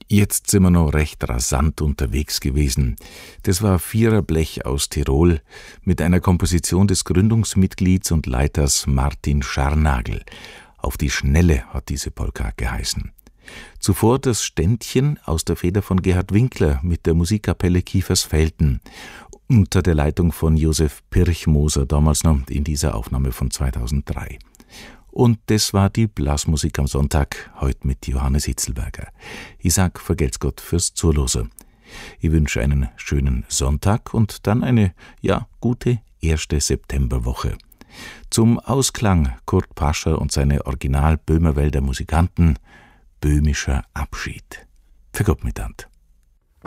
Jetzt sind wir noch recht rasant unterwegs gewesen. Das war Viererblech aus Tirol mit einer Komposition des Gründungsmitglieds und Leiters Martin Scharnagl. Auf die Schnelle hat diese Polka geheißen. Zuvor das Ständchen aus der Feder von Gerhard Winkler mit der Musikkapelle Kiefersfelden unter der Leitung von Josef Pirchmoser, damals noch in dieser Aufnahme von 2003. Und das war die Blasmusik am Sonntag, heute mit Johannes Hitzelberger. Ich sag, vergelt's Gott fürs Zuhören. Ich wünsche einen schönen Sonntag und dann eine, gute erste Septemberwoche. Zum Ausklang Kurt Pascher und seine Original Böhmerwälder Musikanten, Böhmischer Abschied. Für Gott miteinander.